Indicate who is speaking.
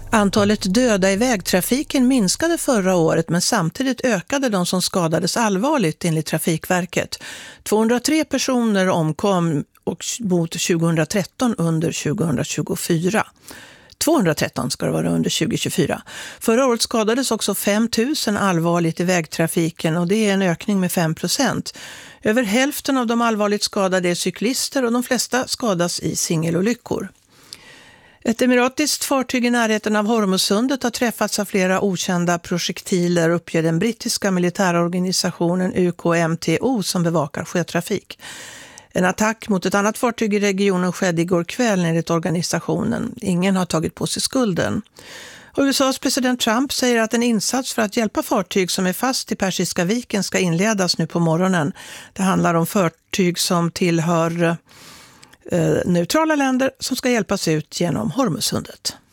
Speaker 1: Antalet döda i vägtrafiken minskade förra året, men samtidigt ökade de som skadades allvarligt enligt Trafikverket. 203 personer omkom mot 2013 under 2024. 213 ska det vara under 2024. Förra året skadades också 5 000 allvarligt i vägtrafiken, och det är en ökning med 5%. Över hälften av de allvarligt skadade är cyklister, och de flesta skadas i singelolyckor. Ett emiratiskt fartyg i närheten av Hormuzsundet har träffats av flera okända projektiler, uppger den brittiska militärorganisationen UKMTO som bevakar sjötrafik. En attack mot ett annat fartyg i regionen skedde igår kväll enligt organisationen. Ingen har tagit på sig skulden. Och USAs president Trump säger att en insats för att hjälpa fartyg som är fast i Persiska viken ska inledas nu på morgonen. Det handlar om fartyg som tillhör neutrala länder som ska hjälpas ut genom Hormuzsundet.